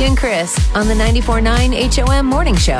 and Chris on the 94.9 HOM Morning Show.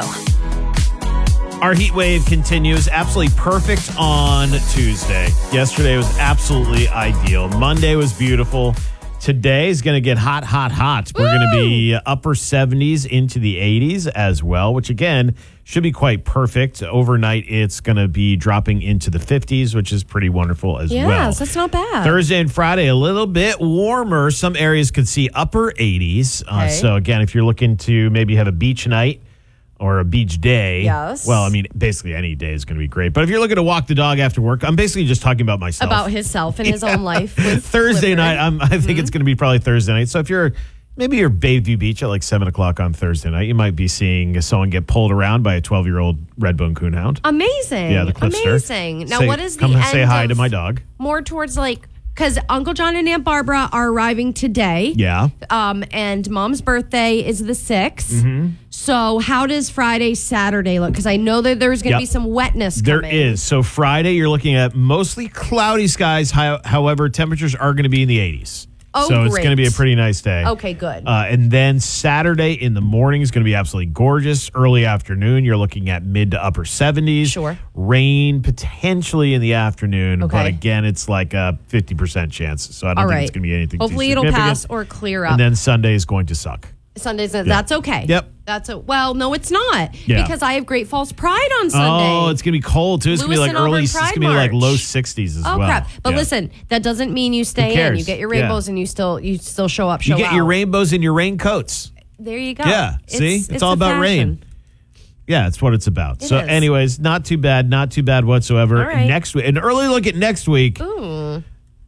Our heat wave continues. Absolutely perfect on Tuesday. Yesterday was absolutely ideal. Monday was beautiful. Today is going to get hot. We're going to be upper 70s into the 80s as well, which again should be quite perfect. Overnight, it's going to be dropping into the 50s, which is pretty wonderful as well. Yes, that's not bad. Thursday and Friday, a little bit warmer. Some areas could see upper 80s. Okay. So again, if you're looking to maybe have a beach night, or a beach day. Yes. Well, I mean, basically any day is going to be great. But if you're looking to walk the dog after work, I'm basically just talking about myself. About himself and his own life. With Thursday Flipper. night, I think it's going to be probably Thursday night. So if you're Bayview Beach at like 7 o'clock on Thursday night, you might be seeing someone get pulled around by a 12-year-old Redbone Coonhound. Amazing. Yeah, the Clipster. Amazing. Now, what is the come end say hi of to my dog. More towards like, because Uncle John and Aunt Barbara are arriving today. Yeah. And Mom's birthday is the 6th. Mm-hmm. So how does Friday, Saturday look? Because I know that there's going to be some wetness There coming. is. So Friday, you're looking at mostly cloudy skies. However, temperatures are going to be in the 80s. Oh, so it's great. going to be a pretty nice day. Okay, good. And then Saturday in the morning is going to be absolutely gorgeous. Early afternoon, you're looking at mid to upper 70s. Sure. Rain potentially in the afternoon. Okay. But again, it's like a 50% chance. So I don't think it's going to be anything Hopefully too it'll significant. pass or clear up. And then Sunday is going to suck. Sundays, that's okay. Yep. Well, no, it's not. Yeah. Because I have Great Falls Pride on Sunday. Oh, it's going to be cold too. It's going to be like Lewis and early, Auburn it's going Pride to be like March. low 60s as well. Oh, crap. But Yeah. listen, that doesn't mean you stay cares? in. You get your Yeah. rainbows and you still show up, You show get out. your rainbows in your raincoats. There you go. Yeah, see? It's all a about rain. fashion. Yeah, it's what it's about. It So, is. anyways, not too bad whatsoever. All right. Next week, an early look at next week. Ooh.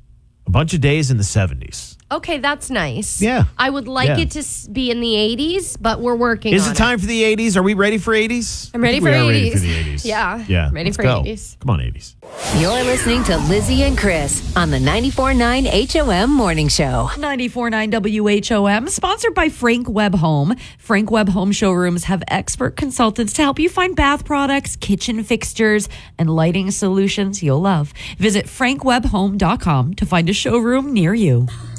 A bunch of days in the 70s. Okay, that's nice. Yeah. I would like Yeah. it to be in the 80s, but we're working Is on it time for the 80s? Are we ready for 80s? I'm ready I think for we are ready 80s. for the 80s. Yeah. Yeah. Ready Let's for go. 80s. Come on, 80s. You're listening to Lizzie and Chris on the 94.9 HOM Morning Show. 94.9 WHOM, sponsored by Frank Webb Home. Frank Webb Home showrooms have expert consultants to help you find bath products, kitchen fixtures, and lighting solutions you'll love. Visit frankwebbhome.com to find a showroom near you.